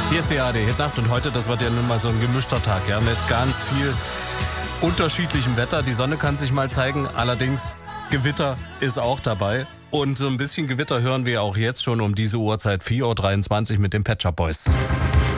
Hier ist die ARD Hitnacht und heute, das wird ja nun mal so ein gemischter Tag, ja, mit ganz viel unterschiedlichem Wetter. Die Sonne kann sich mal zeigen, allerdings Gewitter ist auch dabei. Und so ein bisschen Gewitter hören wir auch jetzt schon um diese Uhrzeit, 4:23 Uhr mit den Pet Shop Boys.